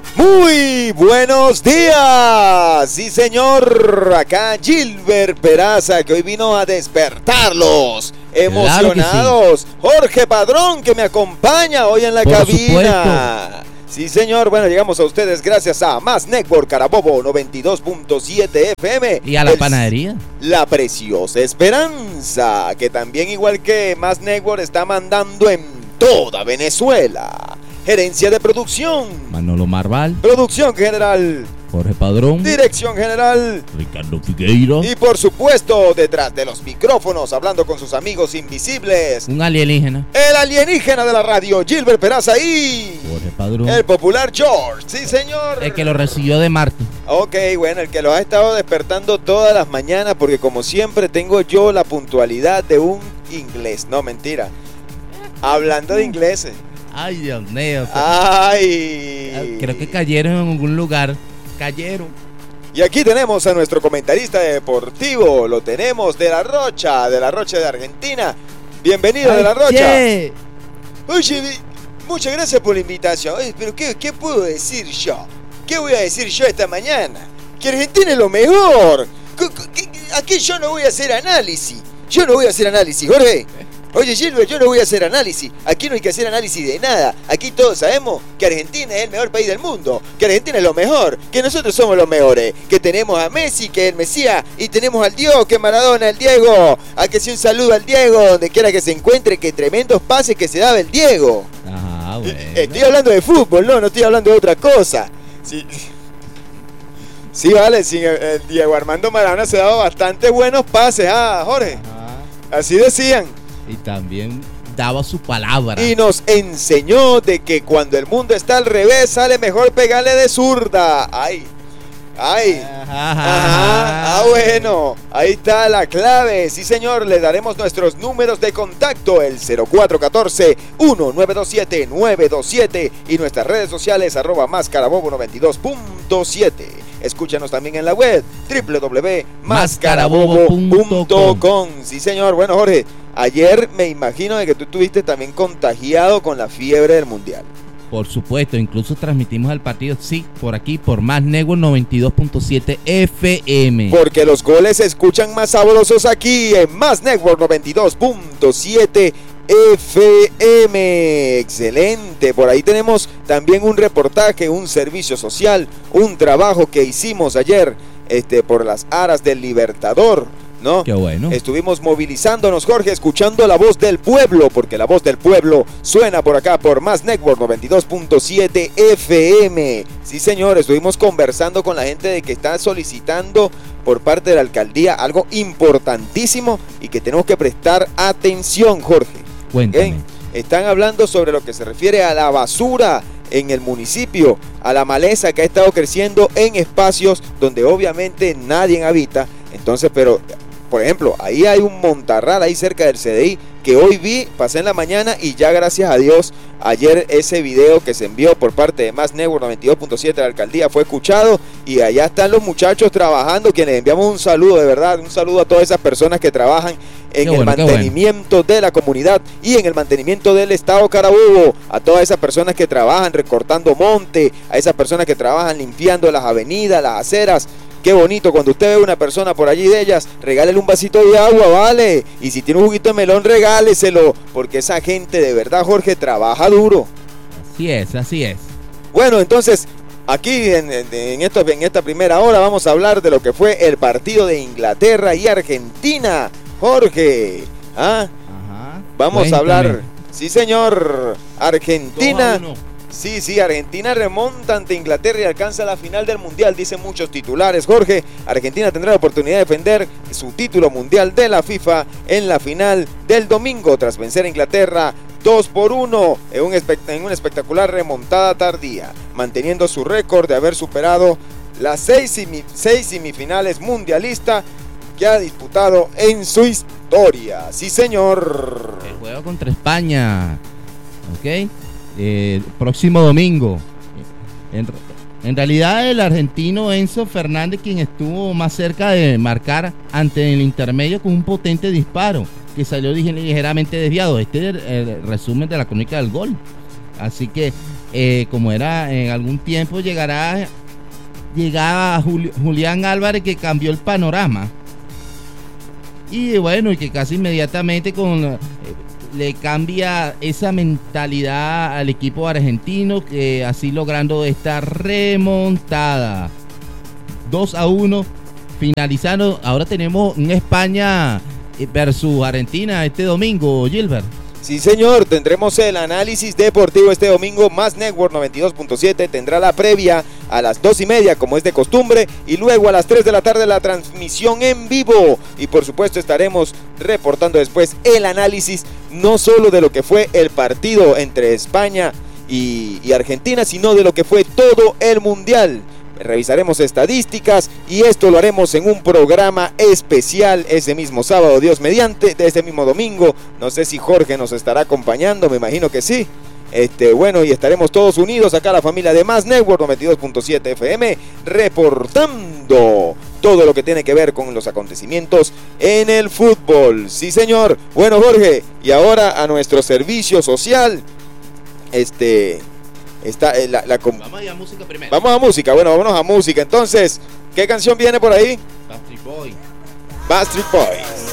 Muy buenos días, sí señor, acá Gilbert Peraza que hoy vino a despertarlos, emocionados, claro sí. Jorge Padrón que me acompaña hoy en la cabina. Sí señor, bueno, llegamos a ustedes gracias a Más Network Carabobo 92.7 FM. Y a la panadería. La Preciosa Esperanza, que también igual que Más Network está mandando en toda Venezuela. Gerencia de producción Manolo Marval. Producción general Jorge Padrón. Dirección general Ricardo Figueiro. Y por supuesto detrás de los micrófonos hablando con sus amigos invisibles, un alienígena. El alienígena de la radio, Gilbert Peraza y Jorge Padrón. El popular George, sí señor. El que lo recibió de Marte. Ok, bueno, el que lo ha estado despertando todas las mañanas, porque como siempre tengo yo la puntualidad de un inglés. No, mentira. Hablando de ingleses. Ay, Dios mío. Ay. Creo que cayeron en algún lugar. Cayeron. Y aquí tenemos a nuestro comentarista deportivo. Lo tenemos de La Rocha de Argentina. Bienvenido. Ay, de La Rocha. Oye, muchas gracias por la invitación. Oye, pero ¿qué puedo decir yo? ¿Qué voy a decir yo esta mañana? Que Argentina es lo mejor. Aquí yo no voy a hacer análisis. Jorge. Oye, Gilbert, yo no voy a hacer análisis. Aquí no hay que hacer análisis de nada. Aquí todos sabemos que Argentina es el mejor país del mundo, que Argentina es lo mejor, que nosotros somos los mejores, que tenemos a Messi, que es el Mesías, y tenemos al Dios, que es Maradona, el Diego. A que sea un saludo al Diego, donde quiera que se encuentre, que tremendos pases que se daba el Diego. Ajá, bueno. Estoy hablando de fútbol, no estoy hablando de otra cosa. Sí, vale, sí, el Diego Armando Maradona se daba bastante buenos pases, Jorge. Ajá. Así decían. Y también daba su palabra. Y nos enseñó de que cuando el mundo está al revés, sale mejor pegarle de zurda. Ay. Ajá. Bueno. Ahí está la clave. Sí, señor. Le daremos nuestros números de contacto. El 0414-1927-927. Y nuestras redes sociales, @máscarabobo92.7. Escúchanos también en la web www.mascarabobo.com. Sí, señor. Bueno, Jorge, ayer me imagino de que tú estuviste también contagiado con la fiebre del mundial. Por supuesto, incluso transmitimos el partido, sí, por aquí, por Más Network 92.7 FM. Porque los goles se escuchan más sabrosos aquí en Más Network 92.7 FM. Excelente. Por ahí tenemos también un reportaje, un servicio social, un trabajo que hicimos ayer por las aras del Libertador, ¿no? Qué bueno. Estuvimos movilizándonos, Jorge, escuchando la voz del pueblo, porque la voz del pueblo suena por acá, por Más Network 92.7 FM. Sí, señor, estuvimos conversando con la gente de que está solicitando por parte de la alcaldía algo importantísimo y que tenemos que prestar atención, Jorge. Cuéntame. ¿Okay? Están hablando sobre lo que se refiere a la basura en el municipio, a la maleza que ha estado creciendo en espacios donde obviamente nadie habita. Entonces, pero, por ejemplo, ahí hay un montarral ahí cerca del CDI que hoy pasé en la mañana y ya gracias a Dios, ayer ese video que se envió por parte de Más Network 92.7 de la alcaldía fue escuchado y allá están los muchachos trabajando, quienes enviamos un saludo, de verdad, un saludo a todas esas personas que trabajan en el mantenimiento de la comunidad y en el mantenimiento del estado Carabobo, a todas esas personas que trabajan recortando monte, a esas personas que trabajan limpiando las avenidas, las aceras. Qué bonito, cuando usted ve una persona por allí de ellas, regálele un vasito de agua, ¿vale? Y si tiene un juguito de melón, regáleselo, porque esa gente de verdad, Jorge, trabaja duro. Así es. Bueno, entonces, aquí en esta primera hora vamos a hablar de lo que fue el partido de Inglaterra y Argentina, Jorge. Ajá. Vamos a hablar, sí señor, Argentina. 2-1. Sí, Argentina remonta ante Inglaterra y alcanza la final del mundial, dicen muchos titulares. Jorge, Argentina tendrá la oportunidad de defender su título mundial de la FIFA en la final del domingo tras vencer a Inglaterra 2-1 en una espectacular remontada tardía, manteniendo su récord de haber superado las 6 semifinales mundialistas que ha disputado en su historia. Sí, señor. El juego contra España, ¿ok? Próximo domingo. En realidad el argentino Enzo Fernández, quien estuvo más cerca de marcar ante el intermedio con un potente disparo que salió ligeramente desviado. Este es el resumen de la crónica del gol. Así que como era en algún tiempo, llegaba Julián Álvarez, que cambió el panorama. Y bueno, y que casi inmediatamente le cambia esa mentalidad al equipo argentino, que así logrando esta remontada 2-1, finalizando. Ahora tenemos un España versus Argentina este domingo, Gilbert. Sí, señor, tendremos el análisis deportivo este domingo. Más Network 92.7 tendrá la previa a las 2:30, como es de costumbre, y luego a las 3 de la tarde la transmisión en vivo. Y por supuesto estaremos reportando después el análisis, no solo de lo que fue el partido entre España y Argentina, sino de lo que fue todo el Mundial. Revisaremos estadísticas y esto lo haremos en un programa especial ese mismo sábado, Dios mediante, de ese mismo domingo. No sé si Jorge nos estará acompañando, me imagino que sí. Bueno, y estaremos todos unidos acá, la familia de Más Network 92.7 FM, reportando todo lo que tiene que ver con los acontecimientos en el fútbol. Sí, señor. Bueno, Jorge, y ahora a nuestro servicio social. Vamos a ir a música primero. Vamos a música, bueno, vámonos a música. Entonces, ¿qué canción viene por ahí? Backstreet Boys. Backstreet Boys.